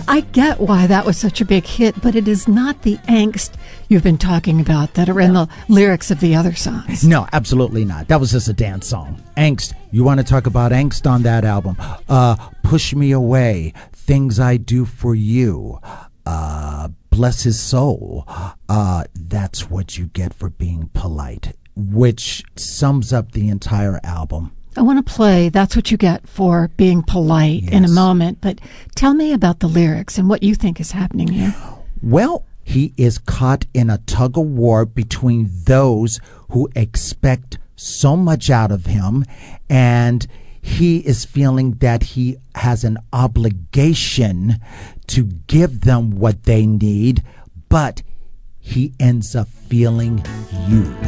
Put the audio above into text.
I get why that was such a big hit, but it is not the angst you've been talking about that are in the lyrics of the other songs. No, absolutely not. That was just a dance song. Angst. You want to talk about angst on that album? Push Me Away, Things I Do For You, Bless His Soul. That's What You Get for Being Polite, which sums up the entire album. I want to play That's What You Get for Being Polite in a moment, but tell me about the lyrics and what you think is happening here. Well, he is caught in a tug of war between those who expect so much out of him, and he is feeling that he has an obligation to give them what they need, but he ends up feeling used.